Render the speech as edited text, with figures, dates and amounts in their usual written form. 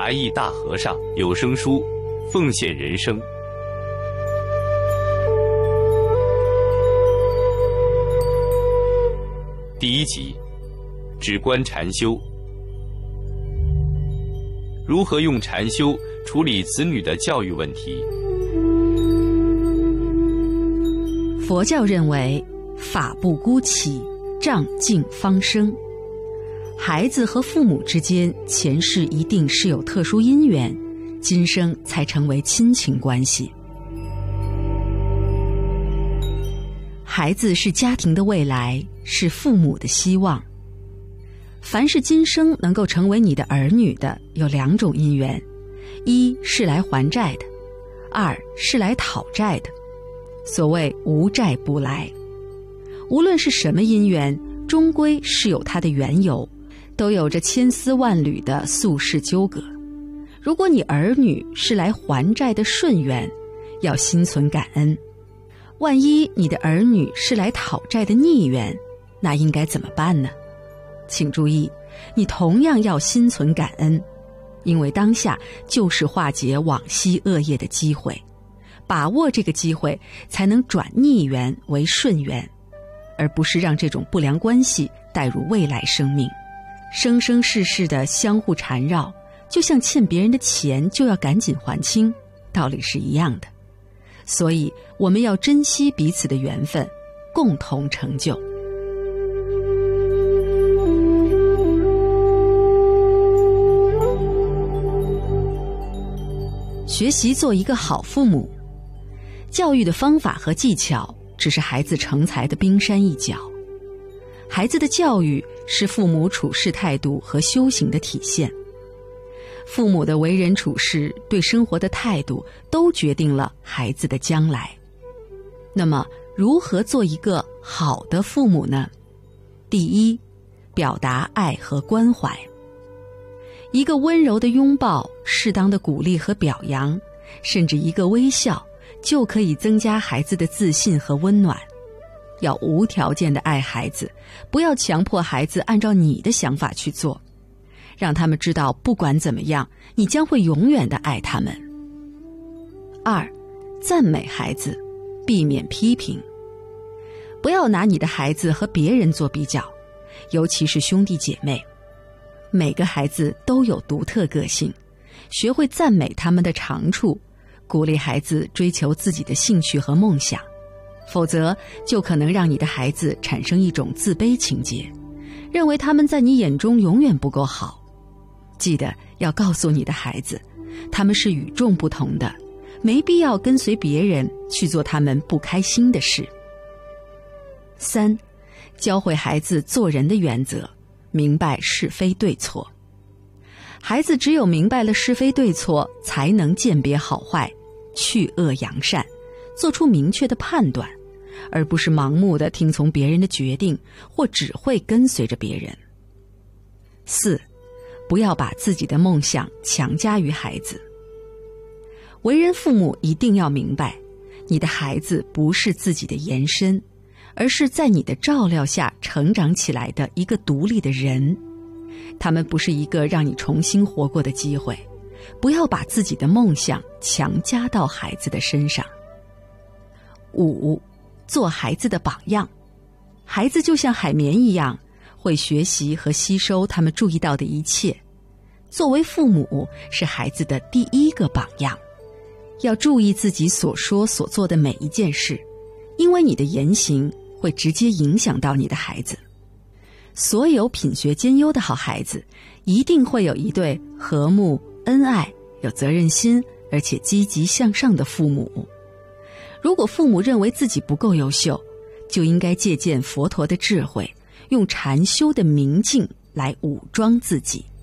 达义大和尚有声书《奉献人生》第1集，只观禅修。如何用禅修处理子女的教育问题？ 佛教认为，法不孤起，障境方生。孩子和父母之间前世一定是有特殊因缘，今生才成为亲情关系。孩子是家庭的未来，是父母的希望。凡是今生能够成为你的儿女的，有2种因缘：一是来还债的，2是来讨债的。所谓无债不来。无论是什么因缘，终归是有它的缘由，都有着千丝万缕的宿世纠葛。如果你儿女是来还债的顺缘，要心存感恩；万一你的儿女是来讨债的逆缘，那应该怎么办呢？请注意，你同样要心存感恩，因为当下就是化解往昔恶业的机会，把握这个机会，才能转逆缘为顺缘，而不是让这种不良关系带入未来生命。生生世世的相互缠绕，就像欠别人的钱就要赶紧还清，道理是一样的。所以我们要珍惜彼此的缘分，共同成就。学习做一个好父母。教育的方法和技巧只是孩子成才的冰山一角，孩子的教育是父母处事态度和修行的体现。父母的为人处事，对生活的态度，都决定了孩子的将来。那么，如何做一个好的父母呢？第一，表达爱和关怀。一个温柔的拥抱，适当的鼓励和表扬，甚至一个微笑，就可以增加孩子的自信和温暖。要无条件的爱孩子，不要强迫孩子按照你的想法去做，让他们知道不管怎么样，你将会永远的爱他们。2，赞美孩子，避免批评。不要拿你的孩子和别人做比较，尤其是兄弟姐妹。每个孩子都有独特个性，学会赞美他们的长处，鼓励孩子追求自己的兴趣和梦想，否则就可能让你的孩子产生一种自卑情结，认为他们在你眼中永远不够好。记得要告诉你的孩子，他们是与众不同的，没必要跟随别人去做他们不开心的事。3，教会孩子做人的原则，明白是非对错。孩子只有明白了是非对错，才能鉴别好坏，去恶扬善，做出明确的判断，而不是盲目地听从别人的决定，或只会跟随着别人。4，不要把自己的梦想强加于孩子。为人父母一定要明白，你的孩子不是自己的延伸，而是在你的照料下成长起来的一个独立的人。他们不是一个让你重新活过的机会，不要把自己的梦想强加到孩子的身上。5，做孩子的榜样。孩子就像海绵一样，会学习和吸收他们注意到的一切。作为父母，是孩子的第一个榜样。要注意自己所说所做的每一件事，因为你的言行会直接影响到你的孩子。所有品学兼优的好孩子，一定会有一对和睦、恩爱、有责任心，而且积极向上的父母。如果父母认为自己不够优秀，就应该借鉴佛陀的智慧，用禅修的明镜来武装自己。